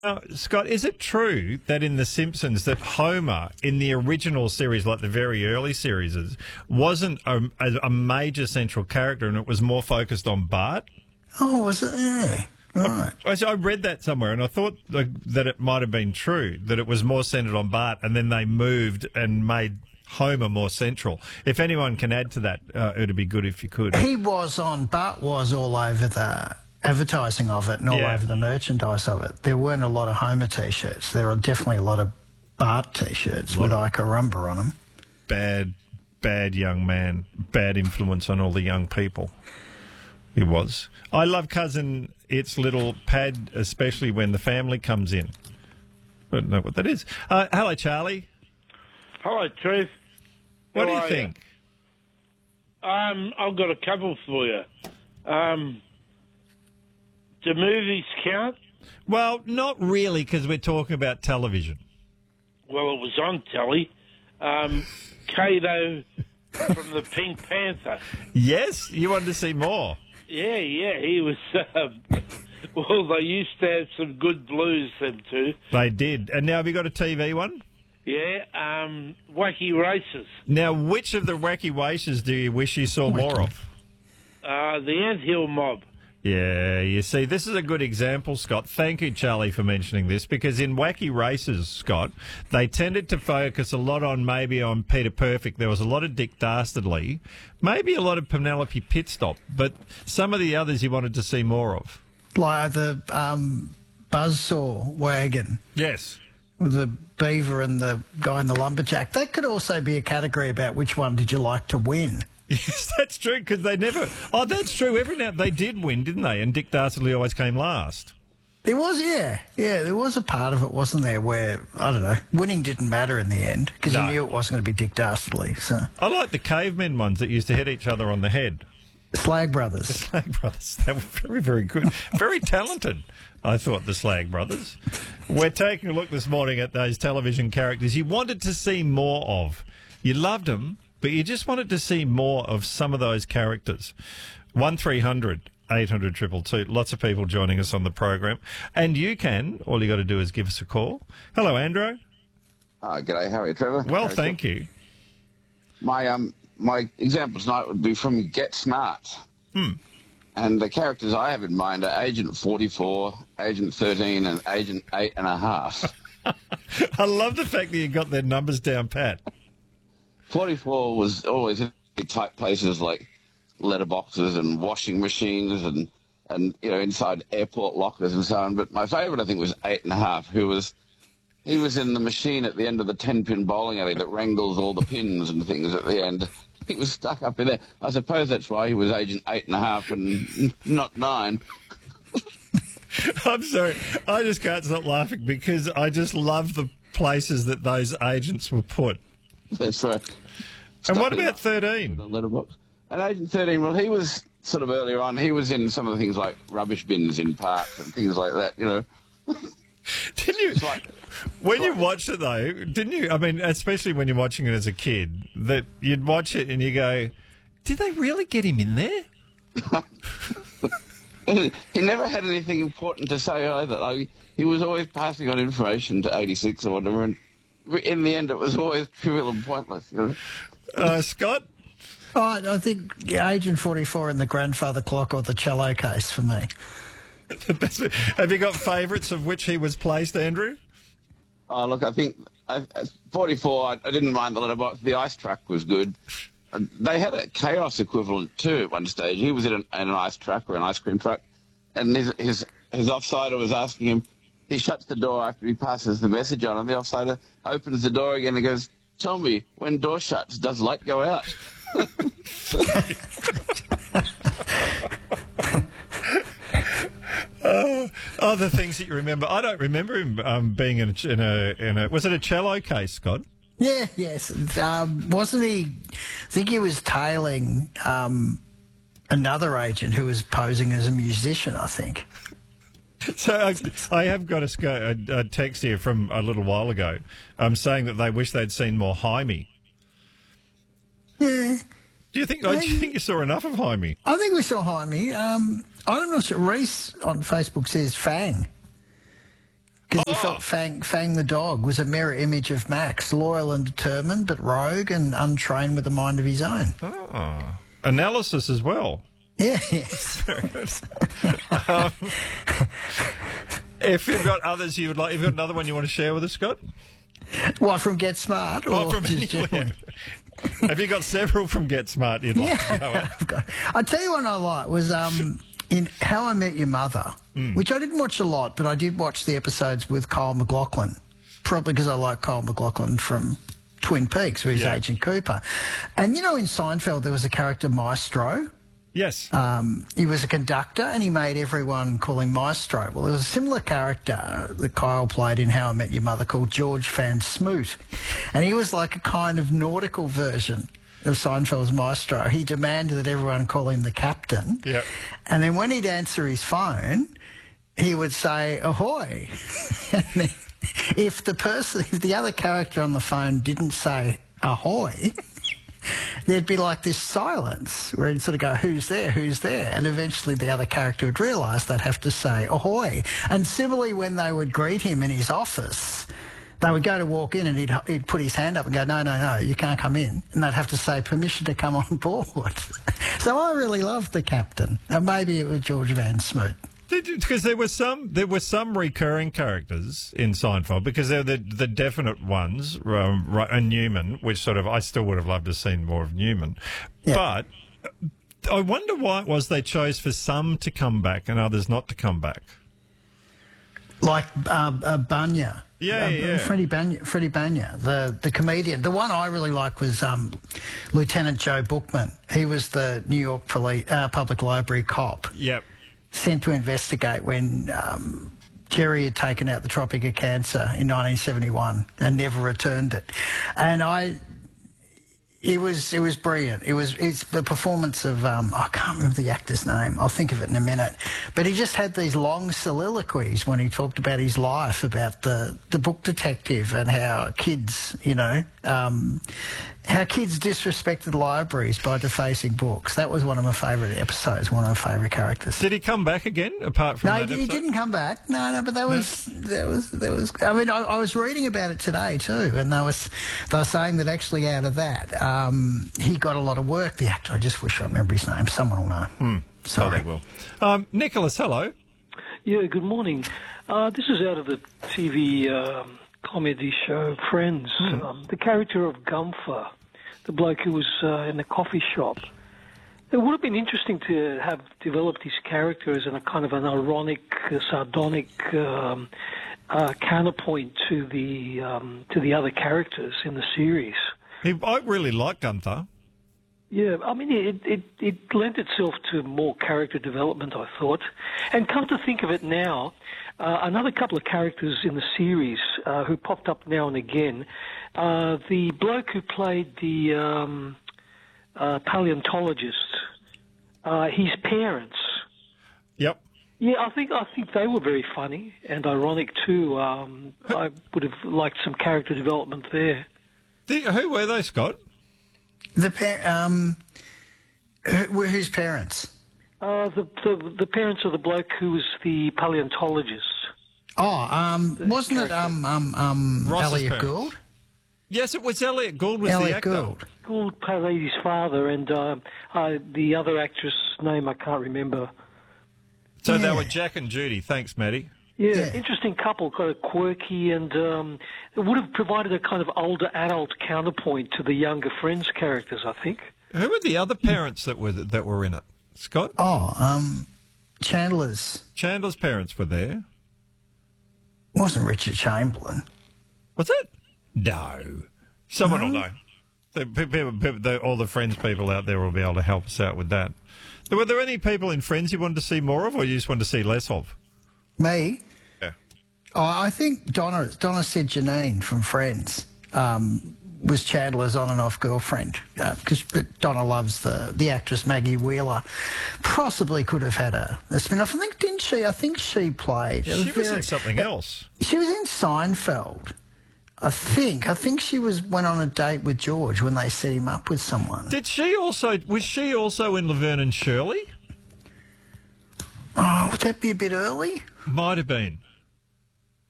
Scott, is it true that in The Simpsons that Homer, in the original series, like the very early series, wasn't a major central character and it was more focused on Bart? Oh, was it? Yeah. Right. I read that somewhere and I thought that it might have been true, that it was more centred on Bart and then they moved and made Homer more central. If anyone can add to that, it'd be good if you could. Bart was all over the advertising of it and all over the merchandise of it. There weren't a lot of Homer T-shirts. There are definitely a lot of Bart T-shirts with Icarumba on them. Bad young man. Bad influence on all the young people. He was. I love Cousin It's Little Pad, especially when the family comes in. I don't know what that is. Hello, Charlie. Hello, Truth. What do you think? I've got a couple for you. Do movies count? Well, not really, because we're talking about television. Well, it was on telly. Kato from the Pink Panther. Yes? You wanted to see more? Yeah, he was... well, they used to have some good blues, them two. They did. And now have you got a TV one? Yeah, Wacky Races. Now, which of the Wacky Races do you wish you saw more of? The Anthill Mob. Yeah, you see, this is a good example, Scott. Thank you, Charlie, for mentioning this, because in Wacky Races, Scott, they tended to focus a lot on Peter Perfect. There was a lot of Dick Dastardly, maybe a lot of Penelope Pitstop, but some of the others you wanted to see more of. Like the buzzsaw wagon. Yes. With the beaver and the guy in the lumberjack. That could also be a category about which one did you like to win. Yes, that's true, because they never... Oh, that's true. Every now they did win, didn't they? And Dick Dastardly always came last. There was, yeah, there was a part of it, wasn't there, where, I don't know, winning didn't matter in the end, because you knew it wasn't going to be Dick Dastardly, so... I like the cavemen ones that used to hit each other on the head. Slag Brothers. The Slag Brothers. They were very, very good. Very talented, I thought, the Slag Brothers. We're taking a look this morning at those television characters you wanted to see more of. You loved them, but you just wanted to see more of some of those characters. 1300 800 222. Lots of people joining us on the program. And you can, all you got to do is give us a call. Hello, Andrew. G'day, how are you, Trevor? Well, thank you. My example tonight would be from Get Smart. And the characters I have in mind are Agent 44, Agent 13, and Agent 8.5. I love the fact that you got their numbers down pat. 44 was always in tight places like letterboxes and washing machines and inside airport lockers and so on. But my favourite, I think, was 8.5, he was in the machine at the end of the 10-pin bowling alley that wrangles all the pins and things at the end. He was stuck up in there. I suppose that's why he was Agent 8.5 and not 9. I'm sorry. I just can't stop laughing because I just love the places that those agents were put. That's right. And what about 13? The letterbox. And Agent 13, well, he was sort of earlier on, he was in some of the things like rubbish bins in parks and things like that, Didn't you? When you watched it, though, didn't you? I mean, especially when you're watching it as a kid, that you'd watch it and you go, did they really get him in there? He never had anything important to say either. Like, he was always passing on information to 86 or whatever, and in the end it was always trivial and pointless. Scott? I think Agent 44 and the grandfather clock or the cello case for me. Have you got favourites of which he was placed, Andrew? Oh, look, I think 44, I didn't mind the letterbox. The ice truck was good. They had a Chaos equivalent too at one stage. He was in an ice truck or an ice cream truck, and his offsider was asking him. He shuts the door after he passes the message on, and the offsider opens the door again and goes, "Tell me, when door shuts, does light go out?" Other things that you remember. I don't remember him being in a. Was it a cello case, Scott? Yeah, yes. Wasn't he? I think he was tailing another agent who was posing as a musician, I think. So I have got a text here from a little while ago saying that they wish they'd seen more Jaime. Yeah. Do you think you saw enough of Jaime? I think we saw Jaime. I'm not sure. Reese on Facebook says Fang. Because he felt Fang the dog was a mirror image of Max, loyal and determined, but rogue and untrained with a mind of his own. Oh. Analysis as well. Yeah. If you've got others you would like, if you've got another one you want to share with us, Scott? What, from Get Smart? Or From just anywhere. generally? Have you got several from Get Smart you'd like to go at? I'll tell you one I like was in How I Met Your Mother, which I didn't watch a lot, but I did watch the episodes with Kyle MacLachlan, probably because I like Kyle MacLachlan from Twin Peaks, where he's Agent Cooper. And, you know, in Seinfeld, there was a character, Maestro. Yes. He was a conductor and he made everyone call him Maestro. Well, there was a similar character that Kyle played in How I Met Your Mother called George Van Smoot. And he was like a kind of nautical version of Seinfeld's Maestro. He demanded that everyone call him the captain. Yep. And then when he'd answer his phone, he would say, ahoy. And then if the other character on the phone didn't say ahoy, there'd be like this silence where he'd sort of go, who's there, who's there? And eventually the other character would realise they'd have to say ahoy. And similarly, when they would greet him in his office, they would go to walk in and he'd put his hand up and go, no, you can't come in. And they'd have to say permission to come on board. So I really loved the captain. And maybe it was George Van Smoot. Because there were some recurring characters in Seinfeld, because they're the definite ones, and Newman, which sort of I still would have loved to have seen more of Newman. Yeah. But I wonder why it was they chose for some to come back and others not to come back. Like Banya. Yeah. Freddie Banya, the comedian. The one I really liked was Lieutenant Joe Bookman. He was the New York Public Library cop. Yep. Sent to investigate when Jerry had taken out the Tropic of Cancer in 1971 and never returned it. And it was brilliant. It's the performance of I can't remember the actor's name. I'll think of it in a minute. But he just had these long soliloquies when he talked about his life, about the book detective and how kids, how kids disrespected libraries by defacing books. That was one of my favourite episodes, one of my favourite characters. Did he come back again, apart from that No, he didn't come back. No, but that was. I mean, I was reading about it today too, and they were saying that actually out of that, he got a lot of work, the actor. I just wish I remember his name. Someone will know. Sorry. Oh, they will. Nicholas, hello. Yeah, good morning. This is out of the TV comedy show Friends. The character of Gunther, the bloke who was in the coffee shop. It would have been interesting to have developed his character as a kind of an ironic, sardonic counterpoint to the other characters in the series. I really like Gunther. Yeah, I mean, it lent itself to more character development, I thought. And come to think of it now, another couple of characters in the series who popped up now and again, the bloke who played the paleontologist, his parents. Yep. Yeah, I think they were very funny and ironic too. I would have liked some character development there. Who were they, Scott? Whose parents? The parents of the bloke who was the paleontologist. Wasn't it Elliot parents. Gould? Yes, it was Elliot Gould was Elliot the actor. Gould played his father, and the other actress' name I can't remember. So they were Jack and Judy. Thanks, Maddie. Yeah, interesting couple, kind of quirky, and it would have provided a kind of older adult counterpoint to the younger Friends characters, I think. Who were the other parents that were in it, Scott? Chandler's. Chandler's parents were there. Wasn't Richard Chamberlain? Was it? No. Someone will know. All the Friends people out there will be able to help us out with that. Were there any people in Friends you wanted to see more of, or you just wanted to see less of? Me? Yeah. I think Donna said Janine from Friends was Chandler's on and off girlfriend, because Donna loves the actress Maggie Wheeler. Possibly could have had a spin-off. I think she played. She was in something else. She was in Seinfeld. I think she went on a date with George when they set him up with someone. Was she also in Laverne and Shirley? Oh, would that be a bit early? Might have been.